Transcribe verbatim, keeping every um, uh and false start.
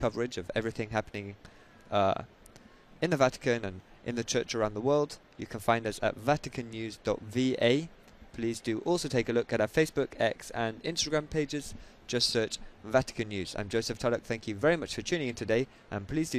coverage of everything happening uh, in the Vatican and in the Church around the world. You can find us at vatican news dot v a. Please do also take a look at our Facebook, X and Instagram pages. Just search Vatican News. I'm Joseph Tulloch. Thank you very much for tuning in today, and please do